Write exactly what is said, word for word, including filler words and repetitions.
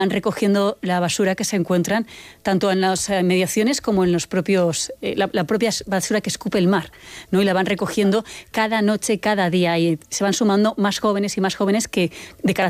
van recogiendo la basura que se encuentran tanto en las eh, mediaciones como en los propios eh, la, la propia basura que escupe el mar, ¿no? Y la van recogiendo cada noche, cada día, y se van sumando más jóvenes y más jóvenes que de cara